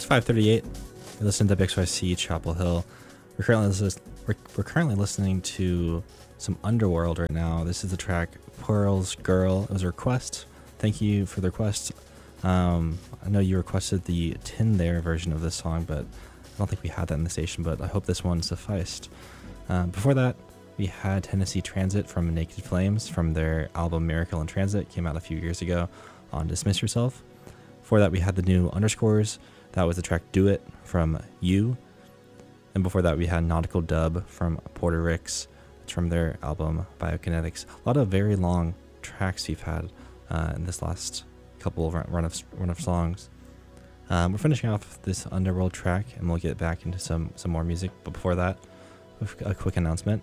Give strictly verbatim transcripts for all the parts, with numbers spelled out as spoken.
five thirty-eight. You're listening to W X Y C Chapel Hill. We're currently lis- we're, we're currently listening to some Underworld right now. This is the track Pearl's Girl. It was a request. Thank you for the request. Um, I know you requested the Tin There version of this song, but I don't think we had that in the station, but I hope this one sufficed. Uh, before that, we had Tennessee Transit from Naked Flames from their album Miracle in Transit. Came out a few years ago on Dismiss Yourself. Before that, we had the new Underscores. That was the track Do It from You. And before that, we had Nautical Dub from Porter Ricks. It's from their album Biokinetics. A lot of very long tracks we've had uh, in this last couple of run of, run of songs. Um, we're finishing off this Underworld track, and we'll get back into some, some more music. But before that, a quick announcement.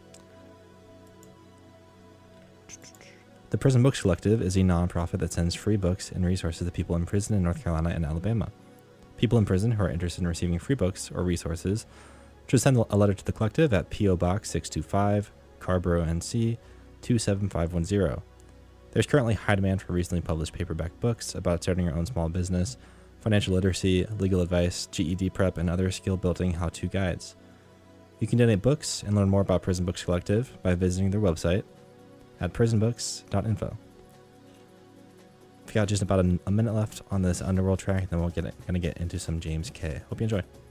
The Prison Books Collective is a nonprofit that sends free books and resources to people in prison in North Carolina and Alabama. People in prison who are interested in receiving free books or resources should send a letter to the collective at P O Box six two five, Carborough, N C two seven five one zero. There's currently high demand for recently published paperback books about starting your own small business, financial literacy, legal advice, G E D prep, and other skill-building how-to guides. You can donate books and learn more about Prison Books Collective by visiting their website at prison books dot info. We've got just about a, a minute left on this Underworld track, then we'll get it, gonna get into some James K. Hope you enjoy.